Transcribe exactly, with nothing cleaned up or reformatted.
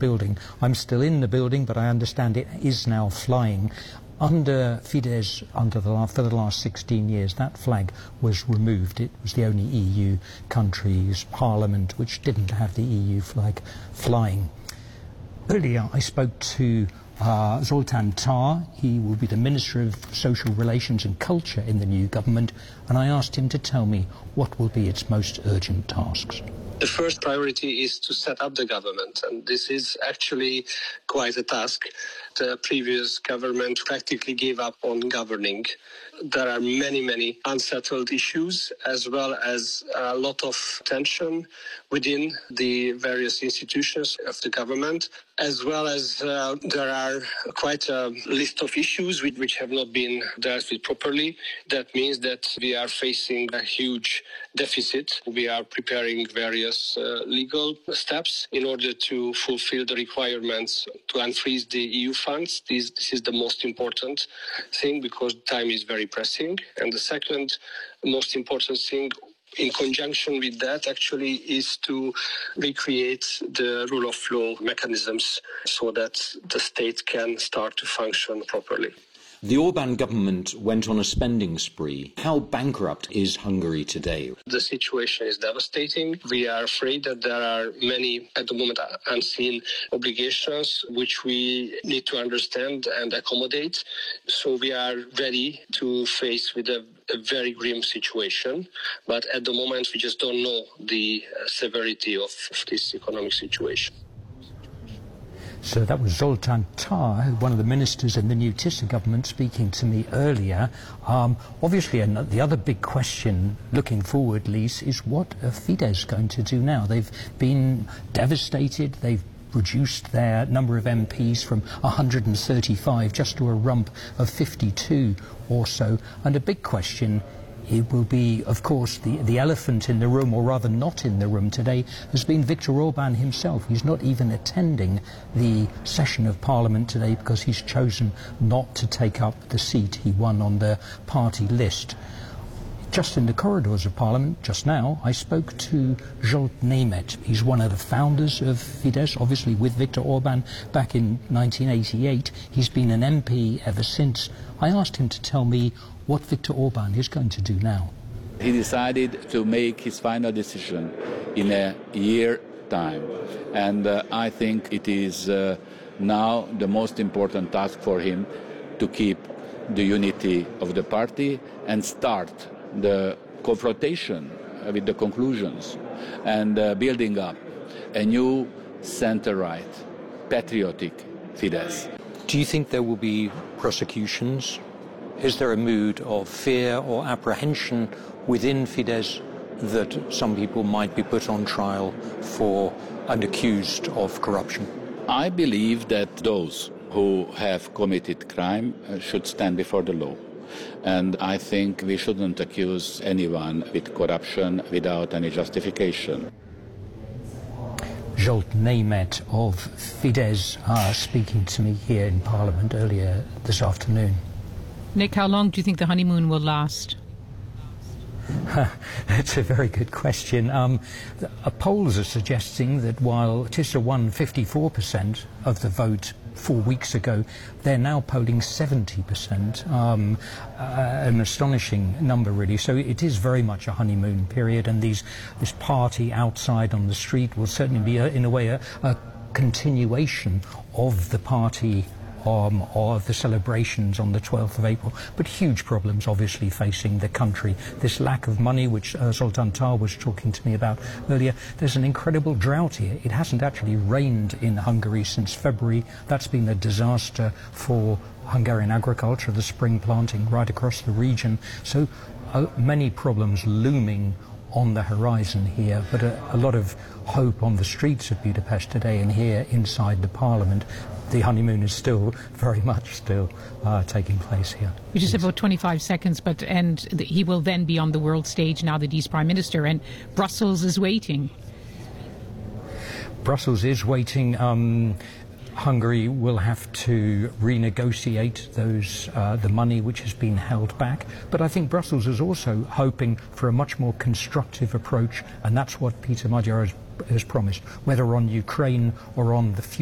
building. I'm still in the building, but I understand it is now flying. Under Fidesz, under the, for the last sixteen years, that flag was removed. It was the only E U country's parliament which didn't have the E U flag flying. Earlier, I spoke to uh, Zoltán Tar. He will be the Minister of Social Relations and Culture in the new government, and I asked him to tell me what will be its most urgent tasks. The first priority is to set up the government, and this is actually quite a task. The previous government practically gave up on governing. There are many, many unsettled issues, as well as a lot of tension within the various institutions of the government, as well as uh, there are quite a list of issues which, which have not been dealt with properly. That means that we are facing a huge deficit. We are preparing various uh, legal steps in order to fulfill the requirements to unfreeze the E U funds. This, this is the most important thing because time is very pressing. And the second most important thing in conjunction with that actually is to recreate the rule of law mechanisms so that the state can start to function properly. The Orbán government went on a spending spree. How bankrupt is Hungary today? The situation is devastating. We are afraid that there are many, at the moment, unseen obligations which we need to understand and accommodate. So we are ready to face with a, a very grim situation. But at the moment, we just don't know the uh, severity of, of this economic situation. So that was Zoltán Tar, one of the ministers in the new Tisza government, speaking to me earlier. Um, obviously, and the other big question looking forward, Lise, is what are Fidesz going to do now? They've been devastated. They've reduced their number of M Ps from one hundred thirty-five just to a rump of fifty-two or so. And a big question, it will be, of course, the, the elephant in the room, or rather not in the room today, has been Viktor Orbán himself. He's not even attending the session of Parliament today because he's chosen not to take up the seat he won on the party list. Just in the corridors of Parliament, just now, I spoke to Zsolt Németh. He's one of the founders of Fidesz, obviously with Viktor Orbán back in nineteen eighty-eight. He's been an M P ever since. I asked him to tell me what Viktor Orbán is going to do now. He decided to make his final decision in a year time. And uh, I think it is uh, now the most important task for him to keep the unity of the party and start the confrontation with the conclusions and uh, building up a new center-right, patriotic Fidesz. Do you think there will be prosecutions? Is there a mood of fear or apprehension within Fidesz that some people might be put on trial for and accused of corruption? I believe that those who have committed crime uh, should stand before the law. And I think we shouldn't accuse anyone with corruption without any justification. Zsolt Németh of Fidesz uh, speaking to me here in Parliament earlier this afternoon. Nick, how long do you think the honeymoon will last? That's a very good question. Um, the, uh, polls are suggesting that while Tisza won fifty-four percent of the vote four weeks ago, they're now polling seventy percent, um, uh, an astonishing number really. So it is very much a honeymoon period, and these this party outside on the street will certainly be, a, in a way, a, a continuation of the party Um, of the celebrations on the twelfth of April, but huge problems obviously facing the country. This lack of money, which uh, Zoltán Tar was talking to me about earlier, there's an incredible drought here. It hasn't actually rained in Hungary since February. That's been a disaster for Hungarian agriculture, the spring planting right across the region. So uh, many problems looming on the horizon here, but a, a lot of hope on the streets of Budapest today and here inside the Parliament. The honeymoon is still very much still uh, taking place here. We just have about twenty-five seconds, but and the, he will then be on the world stage now that he's Prime Minister, and Brussels is waiting. Brussels is waiting. Um, Hungary will have to renegotiate those uh, the money which has been held back. But I think Brussels is also hoping for a much more constructive approach, and that's what Peter Magyar has, has promised, whether on Ukraine or on the future.